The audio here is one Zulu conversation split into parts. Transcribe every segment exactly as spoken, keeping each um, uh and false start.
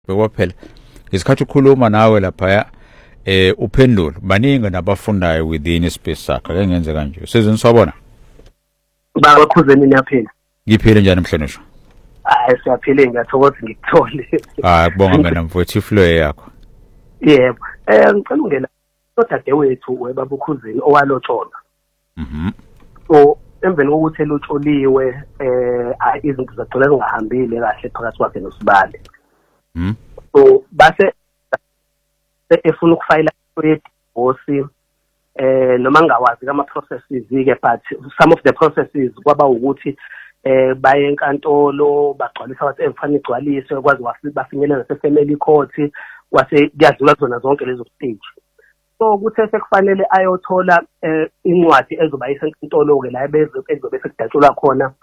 bekwaphela ngesikhathi ukhuluma nawe lapha eh uphendula baningi nabafundayo within ispace sakhe ake ngenze kanje sizweni swabona baba Khuzeni niyaphila ngiphile njani mhlonishwa hayi siyaphile ngiyathokoza ngikuthole ah kubonga mina mfowethu iflow yakho yebo eh ngicela ungena odade wethu webaba Khuzeni owalotsholwa mhm so emveni kokuthi elotsholiwe eh izinto zagcina zingahambile kahle phakathi kwakhe noSibali mhm so base efuna ukufayila divorce eh noma ngawazi ama processes ke but some of the processes kwaba ukuthi eh baye enkantolo bagcwalisa wathi efanele igcwalise kwazi bafinyelela nase family court kwase kuyadlula zona zonke lezo stage so kuthe sekufanele ayothola incwadi ezobayisa enkantolo ke la ezobe sekudatshulwa khona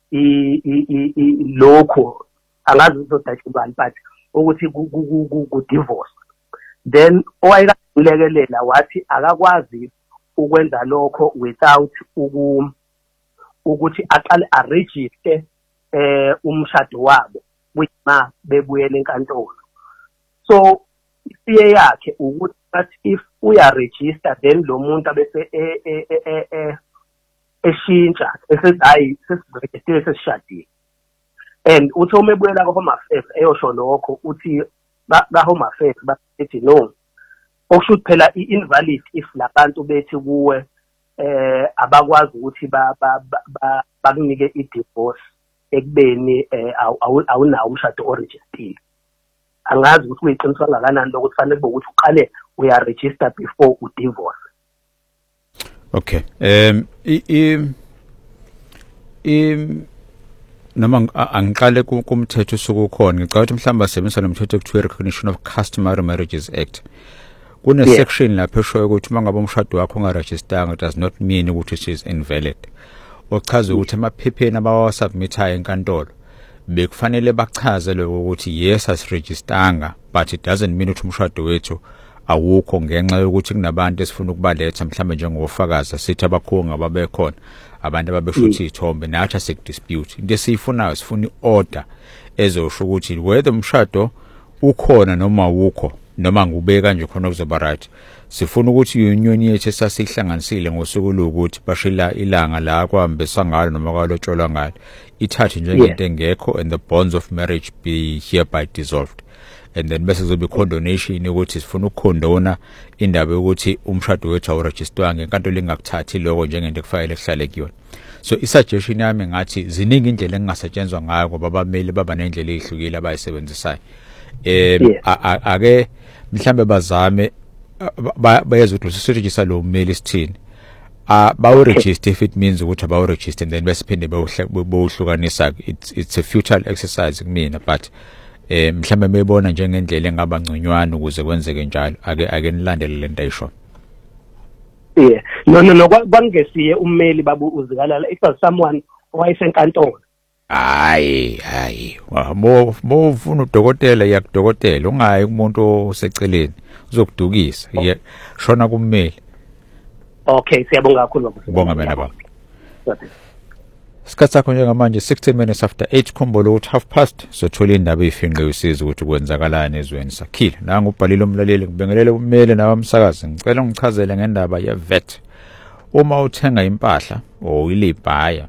i lokho angazi uzodatshulwa but ukuthi ku divorce then owayelekelela wathi akakwazi ukwenza lokho without uku ukuthi aqale a register eh umshado wabo wima bebuyele enkantolo so isiye yakhe ukuthi if uya register then lo muntu abese eh eshintsha esethi hayi sesiregister sesishadile and uthi uma ebuyela ka home affairs eyosho lokho uthi ba home affairs bathi no okusho phela i-invalid if labantu bethi kuwe eh abakwazi ukuthi ba bakunike i-divorce ekubeni awunawo umshado oregistered angazi ukuthi uyiqiniswa ngakanani lokuthi fanele kube ukuthi uqale uya register before u divorce okay um i i noma angiqale kumthetho sokukhona ngicabanga ukuthi mhlawumbe asebenzisa nomthetho ekuthiwa Recognition of Customary Marriages Act kune section lapho eshoyo ukuthi mangabe umshado wakho ungaregistanga does not mean ukuthi it is invalid ochaza ukuthi emaphepheni abawasubmithayo enkantolo bekufanele bachaze lokho ukuthi yes asiregistanga but it doesn't mean ukuthi umshado wethu awukho ngenxa yokuthi kunabantu esifuna ukubaletha mhlawumbe njengofakazi sithi abakhonga babekhona abantu ababeshutha izithombe nathi asekudispute into esiyifunayo sifuna iorder ezosho ukuthi whether umshado ukhona noma awukho noma ngubeka nje khona kuzoba right sifuna ukuthi union yethu esasihlanganisile ngosuku lokuthi bashila ilanga la kwahambiswa ngalo noma kwalotsholwa ngalo ithathe njengento engekho and the bonds of marriage be hereby dissolved and then bese kuzobe condonation ukuthi sifuna ukukhondona indaba yokuthi umshado wethu awuregistwanga enkantolo engakuthathi lokho njengento ekufanele kuhlale kuyona so isuggestion yami ngathi ziningi indlela engasetshenzwa ngayo ngoba abameli baba nendlela ezihlukile abayisebenzisayo em ake mhlambe bazame bayeza ukuthi siregister lo mmeli sithini ah bawu register if it means ukuthi abawu register then besiphinde bawuhlukanisa it's it's a futile exercise kumina but eh mhlambe mebona njengendlela engaba ngconywana ukuze kwenzeke njalo ake ake nilandele lento ayisho yeah no no no kwangesiye ummeli babu uzikalala if someone owayesenkantolo hayi hayi mo mo ufuna udokotela yakudokotela ungayi kumuntu oseceleni uzokudukisa shona kummeli okay siyabonga kakhulu baba bonga mina baba Sikhathi sakho njengamanje sixty minutes after eight khombolo ukuthi half past so thola indaba efinqe usiza ukuthi kwenzakalani ezweni sakhile la ngubhalile umlaleli ngibingelele ummeli nawamsakazi ngicela ngichazele ngendaba ye V A T uma uthenga impahla o ilibhaya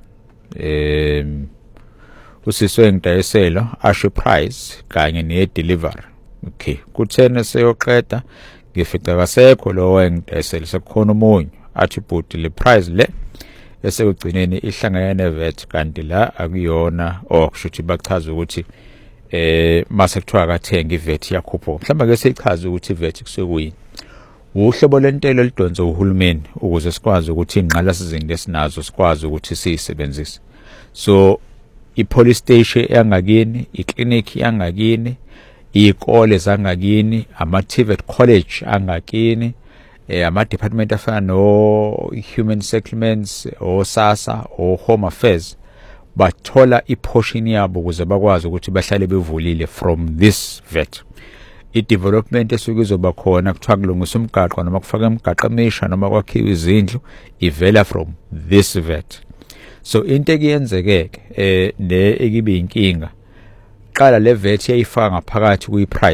em usiswe ngidayiselo asho price kanye ne delivery okay kuthena seyoqeda ngifica kasekho lo wengidayiselo sekukhona umunyu attribute le price le esegcineni ihlangene ne V A T kanti la akuyona okushuthi bachaza ukuthi eh mase kuthiwa kathenga I V A T yakhuphuka mhlawumbe ke sichaza ukuthi I V A T kusekuyini uhlobo lentelo lidonsa uhulumeni ukuze sikwazi ukuthi ingqala sizinto esinazo sikwazi ukuthi siyisebenzise so ipolice station yangakini iclinic yangakini ikole zangakini ama T V E T college angakini eh ama department afana no human settlements o SASSA o home affairs bathola iportion yabo ukuze bakwazi ukuthi bahlale bevulile from this V A T i-development esuke izoba khona kuthiwa kulungiswa umgaqo noma kufaka imigaqo emisha noma kwakhiwa izindlu ivela from this V A T so into ekuyenzeke eh ne ekibe inkinga kuqala le V A T yayifaka ngaphakathi kuyi price